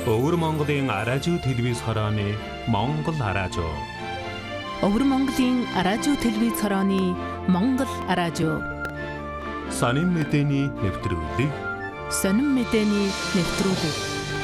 Өвөр Монголын аражуу телевиз хорооны Монгол аражуу. Өвөр Монголын аражуу телевиз хорооны Монгол аражуу. Сонин мэдээний нэвтрүүлэг. Сонин мэдээний нэвтрүүлэг.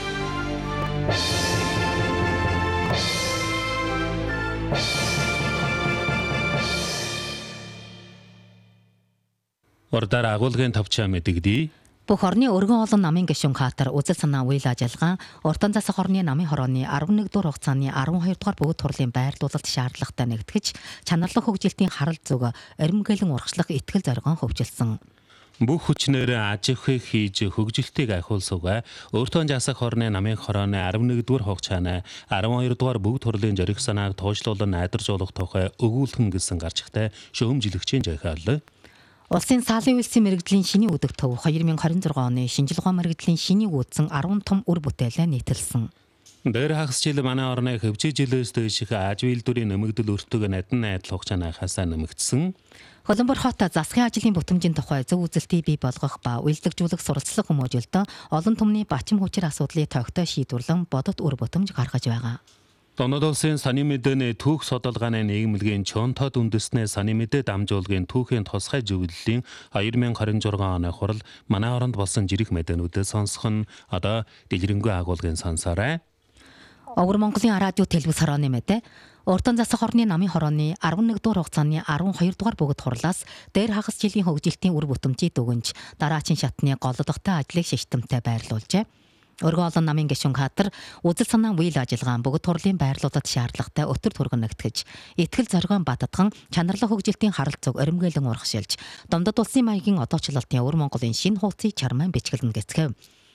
Ордоор агуулгын товчоо мэдэгдээ. Бүх орны өргөн олон намын гишүүн хаалтар үзэл санаа үйл ажиллагаа Урдан засаг орны намын хорооны 11 дугаар хугацааны 12 дугаар бүгд хурлын байрлуулалт шаардлагатай нэгтгэж чанарлах хөгжилтийн харал зүг эрмгэлэн урагшлах итгэл зоригон хөгжилсөн. Бүх хүчнээр аж ахуйг хийж хөгжилтийг ахиулсугаа Урдан засаг орны намын хорооны 11 дугаар хугацааны 12 дугаар бүгд хурлын зориг санааг тооцоолон найдваржуулах тухай өгүүлхэн гэсэн гарчигтай шөөмжлөгчийн захиаллаа. Улсын саалын үйлсийн мэрэгжлийн шиний өдөг төв 2026 оны шинжилгээ мэрэгжлийн шиний үүдсэн 10 том үр бүтээлээ нийтэлсэн. Дээр хагас жил манай орны хөвчөө жилээс дээших аж үйлдвэрийн нэмэгдэл өртөг надан найдал хугацаанаас нэмэгдсэн. Хөлбөр хот засгийн ажлын бүтэмжийн тухай зөв үзэлтийг бий болгох ба үйлдвэрлэх суралцлага хүмүүжүүлэлт олон түмний бачим хүчир асуудлыг тогтоо шийдвэрлэн бодит үр бүтэмж гаргаж байгаа. Донод улсын саний мэдээний түүх судалгааны нийгэмлэгийн чонтод үндэснээ саний мэдээ дамжуулгын түүхийн тусгай зөвлөлийн 2026 оны хурал манай оронд болсон жирэх мэдээнүүдэд сонсох нь одоо дэлгэрэнгүй агуулгын сонсоорой. Өвөр Монголын радио телевиз хорооны мэдээ Урдан засаг орны намын хорооны 11 дугаар хугацааны 12 дугаар бүгд хурлаас дээр хагас жилийн хөгжилтийн үр бүтэмжийг дүгнж дараачин шатны голлодогтой ажлыг шиштэмтэй байрлуулжээ. Өргөн олон намын гишүүн хаалтар үзэл санаа үйл ажиллагаа бүгд хурлын байрлуулалт шаардлагатай өтөр түргэн нэгтгэж итгэл зоригон баттган чанарлах хөгжилтийн харал зүг өрмгөлөн урагшилж Домдод улсын маягийн одоочлолтын Өвөр Монголын шинэ хуудсыг чармаан бичгэлэн гэцгээв.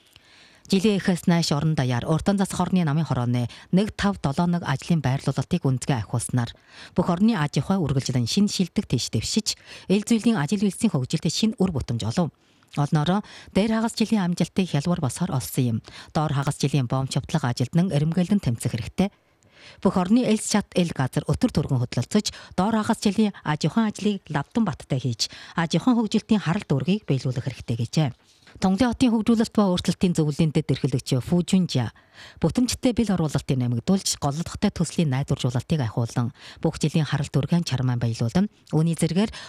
Жилийн эхээс нааш орон даяар Урдан засаг орны намын хорооны 1571 ажлын байрлуулалтыг үндэсгээ ахиулснаар бүх орны аж ахуй үргэлжлэн шинэ шилдэг тийш дэвшиж эл зүйлийн ажил үйлсийн хөгжилтэд шинэ үр бүтэмж олов. Олноороо дээр хагас жилийн амжилтыг хялбар босоор олсон юм. Доор хагас жилийн бомб чавтлага ажилд нь эрмгэлэн тэмцэх хэрэгтэй. Бүх орны элс чат эл газар өтөр түргэн хөдөлцөж доор хагас жилийн аж ахуйн ажлыг лавдан баттай хийж аж ахуйн хөгжилтийн харал дүүргийг биелүүлэх хэрэгтэй гэжээ. Тонглын хотын хөгжүүлэлт ба өөрчлөлтийн зөвлөлийндэд эрхлэгч Фужунжа бүтэмжтэй бэл оруулалтыг нэмэгдүүлж голлодогтой төслийн найдваржуулалтыг ахиулан бүх жилийн харал дүүргийн чармаан баялуулан үүний зэргээр